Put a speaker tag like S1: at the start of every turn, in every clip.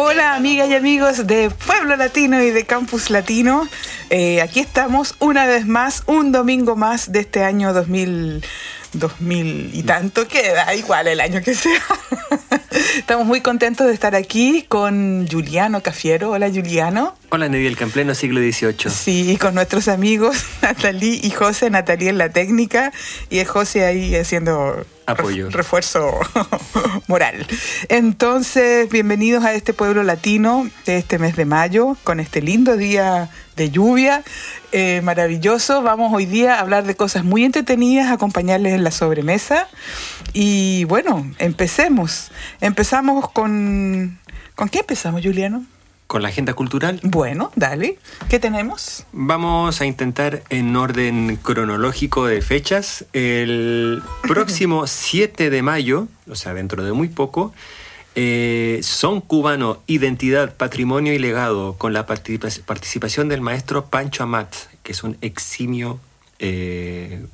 S1: Hola amigas y amigos de Pueblo Latino y de Campus Latino. Aquí estamos una vez más, un domingo más de este año 2000 y tanto, que da igual el año que sea. Estamos muy contentos de estar aquí con Juliano Cafiero. Hola, Juliano.
S2: Hola, Nedielka, en pleno siglo XVIII.
S1: Sí, con nuestros amigos Natalie y José. Natalie en la técnica y José ahí haciendo
S2: apoyo,
S1: refuerzo moral. Entonces, bienvenidos a este Pueblo Latino de este mes de mayo, con este lindo día de lluvia, maravilloso. Vamos hoy día a hablar de cosas muy entretenidas, acompañarles en la sobremesa. Y bueno, empecemos. Empezamos con... ¿Con qué empezamos, Juliano?
S2: Con la agenda cultural.
S1: Bueno, dale. ¿Qué tenemos?
S2: Vamos a intentar en orden cronológico de fechas. El próximo 7 de mayo, o sea, dentro de muy poco, Son Cubano, Identidad, Patrimonio y Legado, con la participación del maestro Pancho Amat, que es un eximio que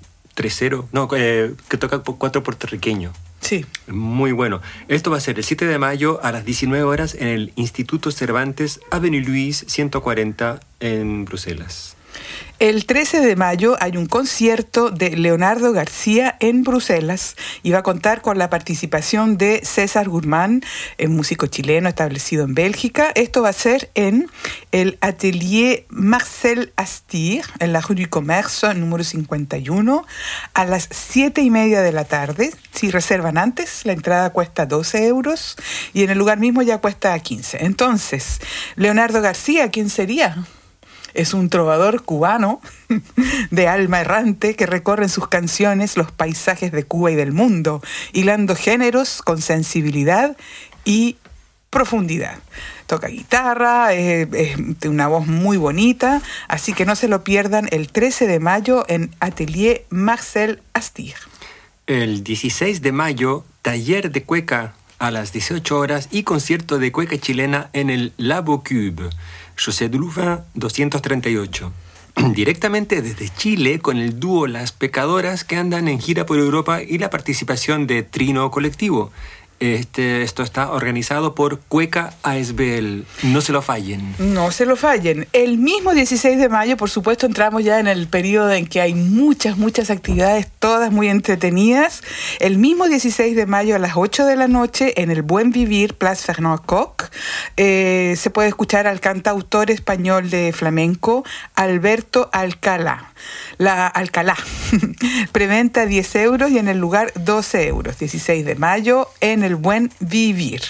S2: toca cuatro puertorriqueño.
S1: Sí.
S2: Muy bueno. Esto va a ser el 7 de mayo a las 19 horas en el Instituto Cervantes, Avenue Louis 140 en Bruselas.
S1: El 13 de mayo hay un concierto de Leonardo García en Bruselas y va a contar con la participación de César Guzmán, un músico chileno establecido en Bélgica. Esto va a ser en el Atelier Marcel Astir, en la Rue du Commerce, número 51, a las 7:30 de la tarde. Si reservan antes, la entrada cuesta 12 euros y en el lugar mismo ya cuesta 15. Entonces, Leonardo García, ¿quién sería? Es un trovador cubano de alma errante que recorre en sus canciones los paisajes de Cuba y del mundo, hilando géneros con sensibilidad y profundidad. Toca guitarra, es de una voz muy bonita, así que no se lo pierdan el 13 de mayo en Atelier Marcel Astir.
S2: El 16 de mayo, taller de cueca a las 18 horas y concierto de cueca chilena en el La Bocube, José de Louvain 238. Directamente desde Chile con el dúo Las Pecadoras, que andan en gira por Europa, y la participación de Trino Colectivo. Esto está organizado por Cueca ASBL. No se lo fallen.
S1: No se lo fallen. El mismo 16 de mayo, por supuesto, entramos ya en el periodo en que hay muchas actividades, todas muy entretenidas. El mismo 16 de mayo a las 8 de la noche, en el Buen Vivir, Place Fernand Koch, se puede escuchar al cantautor español de flamenco, Alberto Alcalá. Alcalá. Preventa 10 euros y en el lugar 12 euros. 16 de mayo en el Buen Vivir.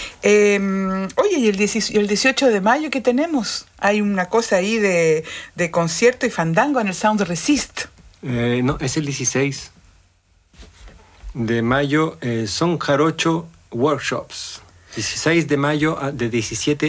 S1: Oye, ¿y el 18 de mayo qué tenemos? Hay una cosa ahí de concierto y fandango en el Sound Resist.
S2: No, es el 16 de mayo, Son Jarocho Workshops. 16 de mayo de 17